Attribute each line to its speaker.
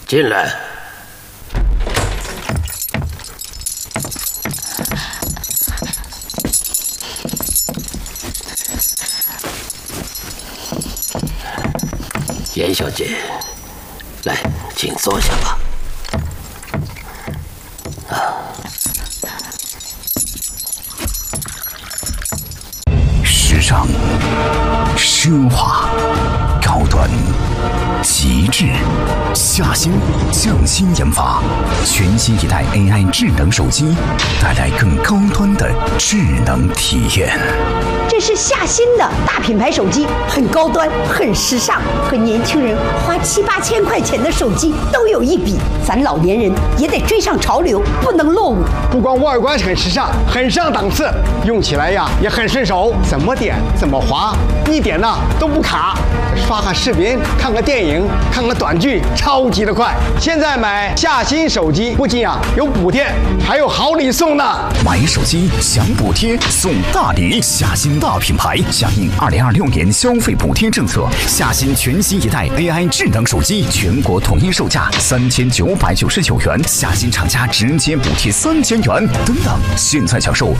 Speaker 1: 进来。严小姐，来，请坐下吧。
Speaker 2: 时尚、奢华、高端、极致，夏新匠心研发全新一代 AI 智能手机，带来更高端的智能体验。
Speaker 3: 这是夏新的大品牌手机，很高端，很时尚，和年轻人花7、8千块钱的手机都有一比。咱老年人也得追上潮流，不能落伍。
Speaker 4: 不光外观很时尚，很上档次，用起来呀也很顺手，怎么点怎么滑，一点呢都不卡。刷个视频，看个电影，看个短剧，超级的快。现在买夏新手机，不仅有补贴，还有好礼送呢。
Speaker 2: 买手机享补贴送大礼，夏新大品牌响应2026年消费补贴政策，夏新全新一代 AI 智能手机全国统一售价3999元，夏新厂家直接补贴3000元等等，现在享受